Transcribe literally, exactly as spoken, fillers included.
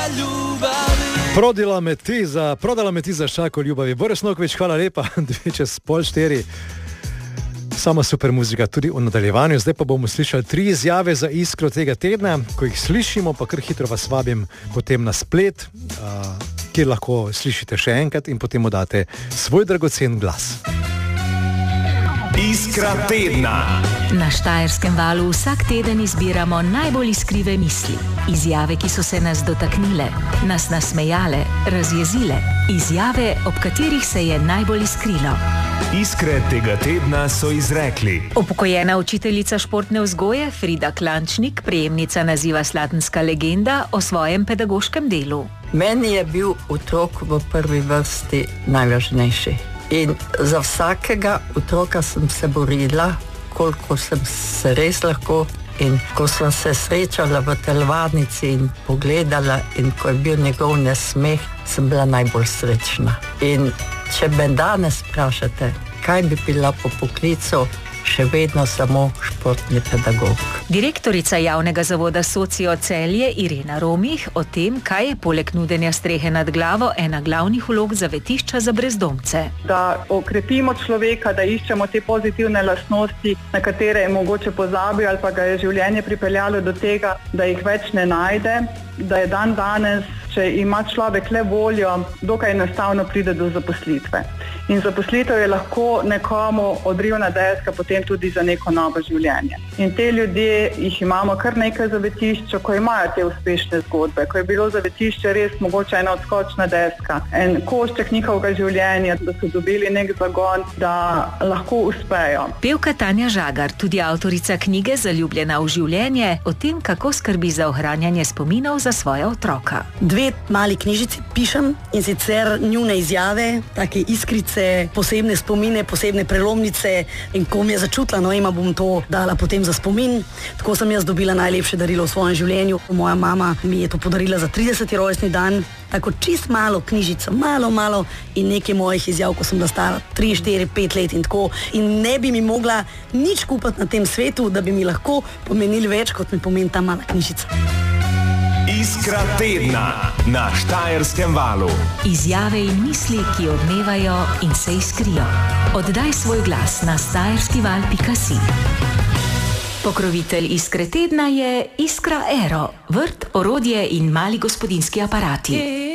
Prodala me ti za, prodala me ti za šako ljubavi. Boris Noković, hvala lepa, dve čez pol štiri. Sama super muzika tudi v nadaljevanju. Zdaj pa bomo slišali tri izjave za Iskro tega tedna. Ko jih slišimo, pa kar hitro vas vabim potem na splet, uh, kjer lahko slišite še enkrat in potem date svoj dragocen glas. Iskra tedna. Na Štajerskem valu vsak teden izbiramo najbolj iskrive misli. Izjave, ki so se nas dotaknile, nas nasmejale, razjezile. Izjave, ob katerih se je najbolj iskrilo. Iskre tega tedna so izrekli Upokojena učiteljica športne vzgoje Frida Klančnik, prejemnica naziva Slatenska legenda, o svojem pedagoškem delu. Meni je bil otrok v prvi vrsti najvažnejši. In za vsakega otroka sem se borila, koliko sem se res lahko. In ko sem se srečala v telovadnici in pogledala, in ko je bil njegov nasmeh, sem bila najbolj srečna. In če me danes vprašate, kaj bi bila po poklicu, še vedno samo športni pedagog. Direktorica javnega zavoda Socio Celje Irena Romih o tem, kaj je poleg nudenja strehe nad glavo ena glavnih vlog zavetišča za brezdomce. Da okrepimo človeka, da iščemo te pozitivne lastnosti, na katere je mogoče pozabil ali pa ga je življenje pripeljalo do tega, da jih več ne najde, da je dan danes, če ima človek le voljo, dokaj enostavno pride do zaposlitve. In zaposlitev je lahko nekomu odrivna deska potem tudi za neko novo življenje. In te ljudje, jih imamo kar nekaj zavetišč, ko imajo te uspešne zgodbe, ko je bilo zavetišče res mogoče ena odskočna deska, en košček njihovega življenja, da so dobili nek zagon, da lahko uspejo. Pevka Tanja Žagar, tudi avtorica knjige Zaljubljena v življenje, o tem, kako skrbi za ohranjanje spominov za svoja otroka. Dve mali knjižici pišem, in sicer njune izjave, take iskrice, posebne spomine, posebne prelomnice, in ko mi je začutila, no, ima bom to dala potem za spomin. Tako sem jaz dobila najlepše darilo v svojem življenju. Moja mama mi je to podarila za trideseti rojstni dan, tako čist malo knjižico, malo, malo in nekaj mojih izjav, ko sem bila stara tri, štiri, pet let in tako. In ne bi mi mogla nič kupiti na tem svetu, da bi mi lahko pomenili več, kot mi pomeni ta mala knjižica. Iskra tedna na Štajerskem valu. Izjave in misli, ki odmevajo in se iskrijo. Oddaj svoj glas na štajerskival pika si. Pokrovitelj Iskre tedna je Iskra Aero, vrt, orodje in mali gospodinjski aparati.